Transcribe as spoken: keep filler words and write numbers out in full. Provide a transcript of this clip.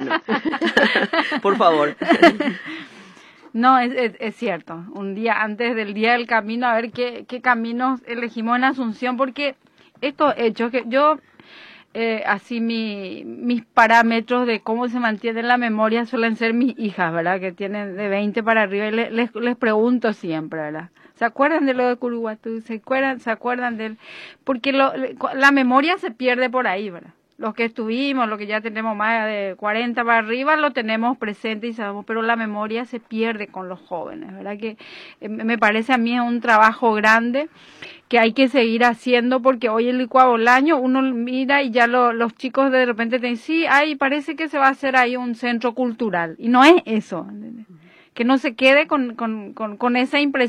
camino. Por favor. No, es, es, es cierto. Un día antes del Día del Camino, a ver qué, qué caminos elegimos en Asunción, porque estos hechos que yo, eh, así mi, mis parámetros de cómo se mantiene la memoria suelen ser mis hijas, ¿verdad? Que tienen de veinte para arriba y les, les, les pregunto siempre, ¿verdad? ¿Se acuerdan de lo de Curuguatú? ¿Se acuerdan, se acuerdan de él? Porque lo, la memoria se pierde por ahí, ¿verdad? Los que estuvimos, los que ya tenemos más de cuarenta para arriba, lo tenemos presente y sabemos, pero la memoria se pierde con los jóvenes, ¿verdad? Que eh, me parece a mí es un trabajo grande que hay que seguir haciendo, porque hoy el licuado del año uno mira y ya lo, los chicos de repente te dicen, sí, ay, parece que se va a hacer ahí un centro cultural, y no es eso, ¿entendés? Que no se quede con, con, con, con esa impresión.